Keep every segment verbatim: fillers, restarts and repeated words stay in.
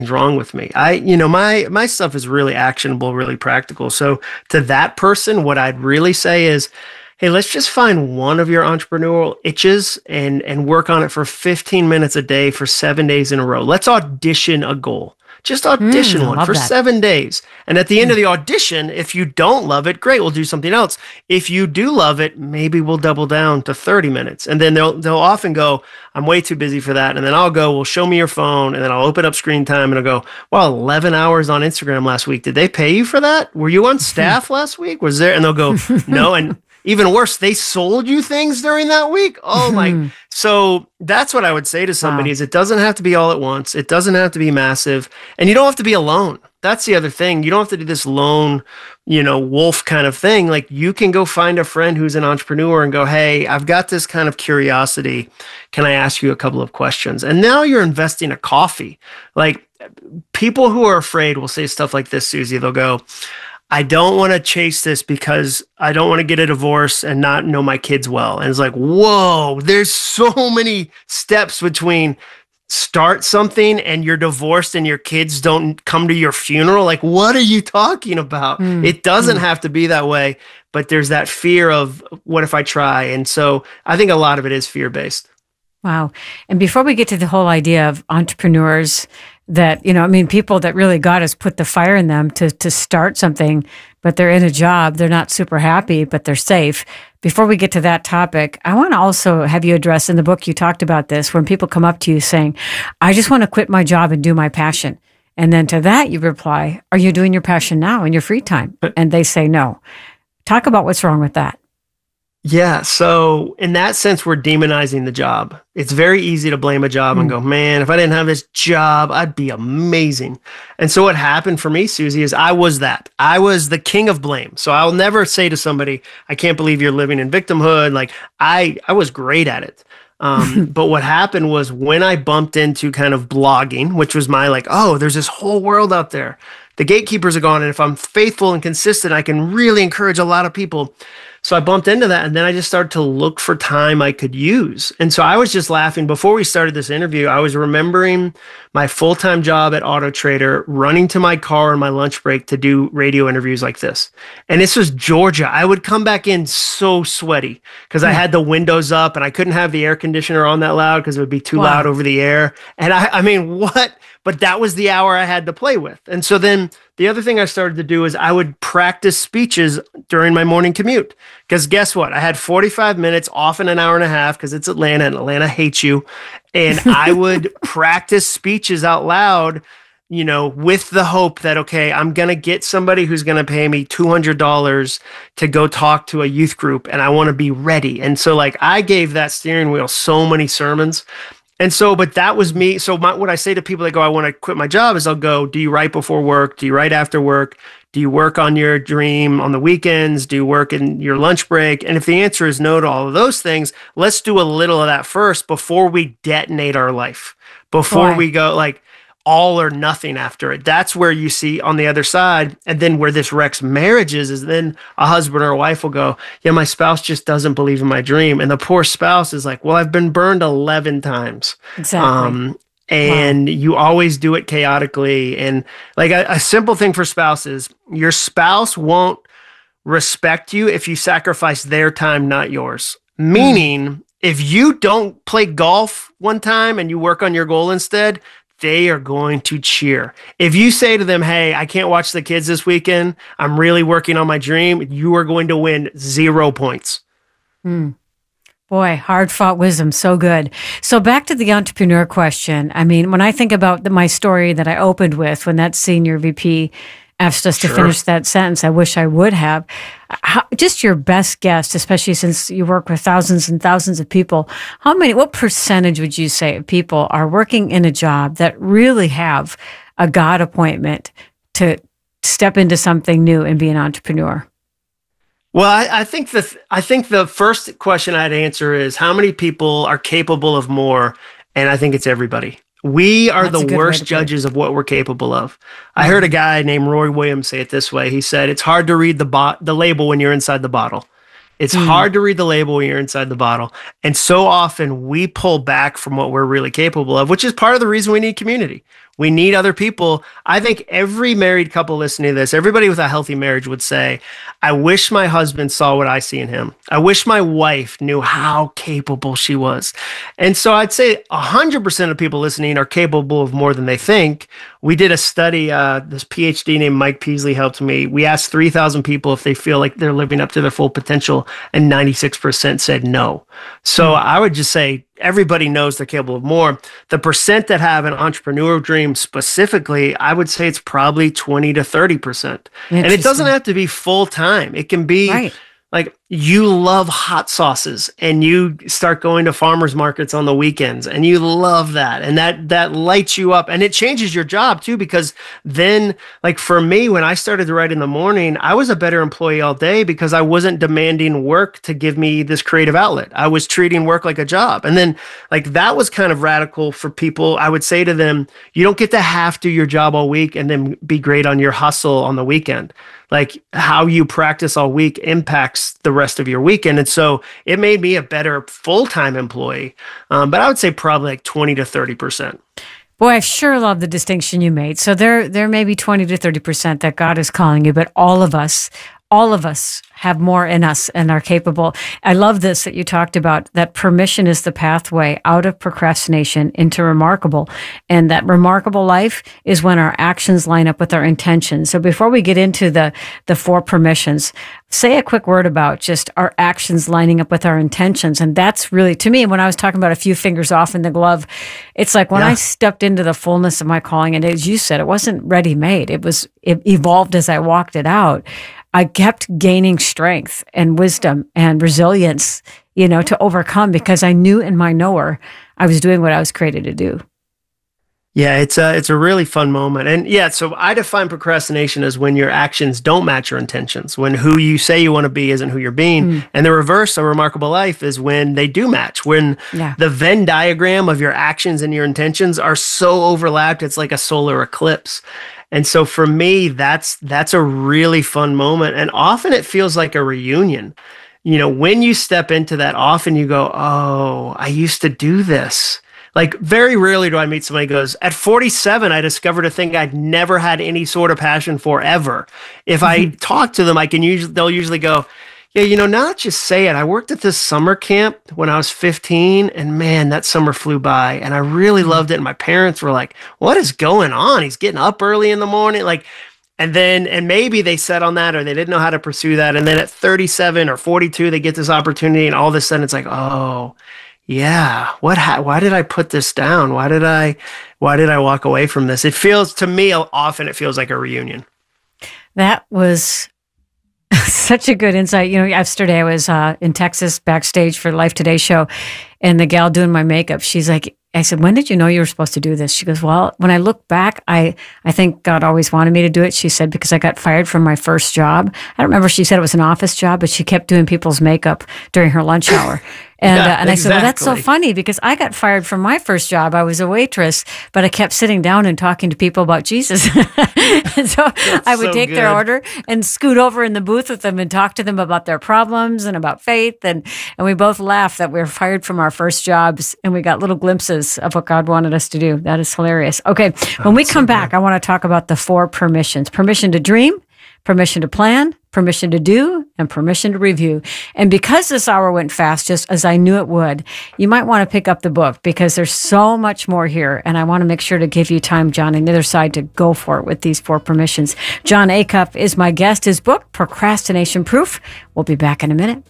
wrong with me. I, you know, my my stuff is really actionable, really practical. So to that person, what I'd really say is, hey, let's just find one of your entrepreneurial itches and and work on it for fifteen minutes a day for seven days in a row. Let's audition a goal. Just Mm, audition I one love for that. seven days. And at the end of the audition, if you don't love it, great, we'll do something else. If you do love it, maybe we'll double down to thirty minutes. And then they'll they'll often go, I'm way too busy for that. And then I'll go, well, show me your phone. And then I'll open up screen time and I'll go, well, eleven hours on Instagram last week. Did they pay you for that? Were you on staff last week? Was there? And they'll go, no. And even worse, they sold you things during that week. Oh my. So that's what I would say to somebody Wow. is it doesn't have to be all at once. It doesn't have to be massive. And you don't have to be alone. That's the other thing. You don't have to do this lone, you know, wolf kind of thing. Like you can go find a friend who's an entrepreneur and go, hey, I've got this kind of curiosity. Can I ask you a couple of questions? And now you're investing a coffee. Like people who are afraid will say stuff like this, Susie. They'll go, I don't want to chase this because I don't want to get a divorce and not know my kids well. And it's like, whoa, there's so many steps between start something and you're divorced and your kids don't come to your funeral. Like, what are you talking about? Mm, It doesn't mm. have to be that way, but there's that fear of what if I try? And so I think a lot of it is fear based. Wow. And before we get to the whole idea of entrepreneurs that, you know, I mean, people that really God has put the fire in them to to start something, but they're in a job, they're not super happy, but they're safe. Before we get to that topic, I want to also have you address in the book, you talked about this, when people come up to you saying, I just want to quit my job and do my passion. And then to that, you reply, are you doing your passion now in your free time? And they say no. Talk about what's wrong with that. Yeah. So in that sense, we're demonizing the job. It's very easy to blame a job and Mm. go, man, if I didn't have this job, I'd be amazing. And so what happened for me, Susie, is I was that. I was the king of blame. So I'll never say to somebody, I can't believe you're living in victimhood. Like I, I was great at it. Um, but what happened was when I bumped into kind of blogging, which was my like, oh, there's this whole world out there. The gatekeepers are gone. And if I'm faithful and consistent, I can really encourage a lot of people. So I bumped into that and then I just started to look for time I could use. And so I was just laughing before we started this interview. I was remembering my full-time job at Auto Trader, running to my car on my lunch break to do radio interviews like this. And this was Georgia. I would come back in so sweaty because I had the windows up and I couldn't have the air conditioner on that loud because it would be too loud Wow. over the air. And I, I mean, what? But that was the hour I had to play with. And so then the other thing I started to do is I would practice speeches during my morning commute. Because guess what? I had forty-five minutes off in an hour and a half because it's Atlanta and Atlanta hates you. And I would practice speeches out loud, you know, with the hope that, okay, I'm going to get somebody who's going to pay me two hundred dollars to go talk to a youth group and I want to be ready. And so like I gave that steering wheel so many sermons. And so, but that was me. So my, what I say to people that go, I want to quit my job is I'll go, do you write before work? Do you write after work? Do you work on your dream on the weekends? Do you work in your lunch break? And if the answer is no to all of those things, let's do a little of that first before we detonate our life, before Boy. we go like all or nothing after it. That's where you see on the other side. And then where this wrecks marriages is then a husband or a wife will go, yeah, my spouse just doesn't believe in my dream. And the poor spouse is like, well, I've been burned eleven times. Exactly. Um, and wow. You always do it chaotically. And like a, a simple thing for spouses, your spouse won't respect you if you sacrifice their time, not yours. Mm. Meaning, if you don't play golf one time and you work on your goal instead, they are going to cheer. If you say to them, hey, I can't watch the kids this weekend, I'm really working on my dream, you are going to win zero points. Mm. Boy, hard fought wisdom. So good. So back to the entrepreneur question. I mean, when I think about the, my story that I opened with, when that senior V P asked us Sure. to finish that sentence, I wish I would have. How, just your best guess, especially since you work with thousands and thousands of people, how many, what percentage would you say of people are working in a job that really have a God appointment to step into something new and be an entrepreneur? Well, I, I think the I think the first question I'd answer is how many people are capable of more, and I think it's everybody. We are That's the worst judges of what we're capable of. Mm-hmm. I heard a guy named Roy Williams say it this way. He said, it's hard to read the bo- the label when you're inside the bottle. It's mm. hard to read the label when you're inside the bottle. And so often we pull back from what we're really capable of, which is part of the reason we need community. We need other people. I think every married couple listening to this, everybody with a healthy marriage would say, I wish my husband saw what I see in him. I wish my wife knew how capable she was. And so I'd say one hundred percent of people listening are capable of more than they think. We did a study, uh, this PhD named Mike Peasley helped me. We asked three thousand people if they feel like they're living up to their full potential, and ninety-six percent said no. So mm-hmm. I would just say everybody knows they're capable of more. The percent that have an entrepreneur dream specifically, I would say it's probably twenty to thirty percent. And it doesn't have to be full time. It can be right. Like you love hot sauces and you start going to farmers markets on the weekends and you love that. And that, that lights you up, and it changes your job too, because then like for me, when I started to write in the morning, I was a better employee all day because I wasn't demanding work to give me this creative outlet. I was treating work like a job. And then like that was kind of radical for people. I would say to them, you don't get to half do your job all week and then be great on your hustle on the weekend. Like how you practice all week impacts the rest of your weekend. And so it made me a better full-time employee. Um, but I would say probably like twenty to thirty percent. Boy, I sure love the distinction you made. So there, there may be twenty to thirty percent that God is calling you, but all of us, all of us have more in us and are capable. I love this that you talked about, that permission is the pathway out of procrastination into remarkable. And that remarkable life is when our actions line up with our intentions. So before we get into the, the four permissions, say a quick word about just our actions lining up with our intentions. And that's really, to me, when I was talking about a few fingers off in the glove, it's like when yeah. I stepped into the fullness of my calling, and as you said, it wasn't ready-made. It was, it evolved as I walked it out. I kept gaining strength and wisdom and resilience, you know, to overcome, because I knew in my knower I was doing what I was created to do. Yeah, it's a, it's a really fun moment. And yeah, so I define procrastination as when your actions don't match your intentions, when who you say you want to be isn't who you're being. Mm. And the reverse, a remarkable life, is when they do match, when yeah. the Venn diagram of your actions and your intentions are so overlapped, it's like a solar eclipse. And so for me, that's that's a really fun moment. And often it feels like a reunion. You know, when you step into that, often you go, oh, I used to do this. Like very rarely do I meet somebody who goes, at forty-seven, I discovered a thing I'd never had any sort of passion for ever. If mm-hmm. I talk to them, I can usually, they'll usually go, yeah, you know, now that you say it, I worked at this summer camp when I was fifteen, and man, that summer flew by, and I really loved it. And my parents were like, what is going on? He's getting up early in the morning. Like, and then, and maybe they set on that, or they didn't know how to pursue that. And then at thirty-seven or forty-two, they get this opportunity, and all of a sudden it's like, oh, yeah, what, ha- why did I put this down? Why did I, why did I walk away from this? It feels, to me, often it feels like a reunion. That was such a good insight. You know, yesterday I was uh, in Texas backstage for the Life Today show, and the gal doing my makeup, she's like, I said, when did you know you were supposed to do this? She goes, well, when I look back, I, I think God always wanted me to do it. She said, because I got fired from my first job. I don't remember if she said it was an office job, but she kept doing people's makeup during her lunch hour. And, yeah, uh, and I exactly. said, well, that's so funny, because I got fired from my first job. I was a waitress, but I kept sitting down and talking to people about Jesus. And so that's I would so take good. their order and scoot over in the booth with them and talk to them about their problems and about faith. And, and we both laughed that we were fired from our first jobs, and we got little glimpses of what God wanted us to do. That is hilarious. Okay, oh, when we come so back, good. I want to talk about the four permissions: permission to dream, permission to plan, permission to do, and permission to review. And because this hour went fast, just as I knew it would, you might want to pick up the book, because there's so much more here. And I want to make sure to give you time, John, on the other side, to go for it with these four permissions. Jon Acuff is my guest. His book, Procrastination Proof. We'll be back in a minute.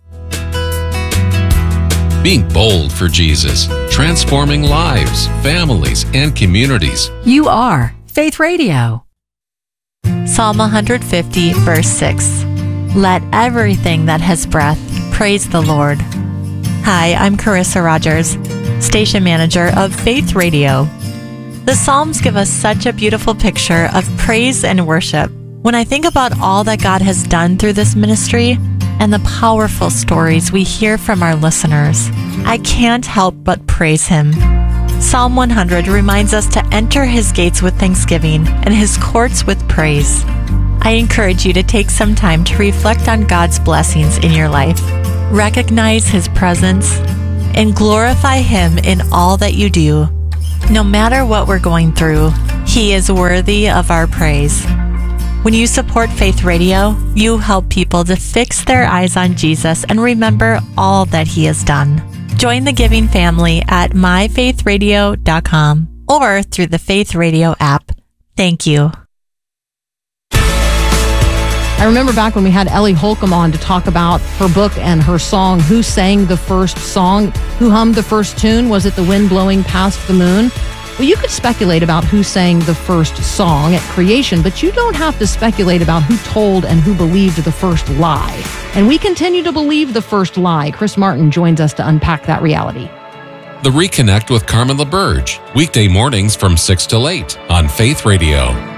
Being bold for Jesus, transforming lives, families, and communities. You are Faith Radio. Psalm one fifty, verse six. Let everything that has breath praise the Lord. Hi, I'm Carissa Rogers, station manager of Faith Radio. The Psalms give us such a beautiful picture of praise and worship. When I think about all that God has done through this ministry and the powerful stories we hear from our listeners, I can't help but praise Him. Psalm one hundred reminds us to enter His gates with thanksgiving and His courts with praise. I encourage you to take some time to reflect on God's blessings in your life, recognize His presence, and glorify Him in all that you do. No matter what we're going through, He is worthy of our praise. When you support Faith Radio, you help people to fix their eyes on Jesus and remember all that He has done. Join the giving family at my faith radio dot com or through the Faith Radio app. Thank you. I remember back when we had Ellie Holcomb on to talk about her book and her song, Who Sang the First Song? Who hummed the first tune? Was it the wind blowing past the moon? Well, you could speculate about who sang the first song at creation, but you don't have to speculate about who told and who believed the first lie. And we continue to believe the first lie. Chris Martin joins us to unpack that reality. The Reconnect with Carmen LaBerge, weekday mornings from six till eight on Faith Radio.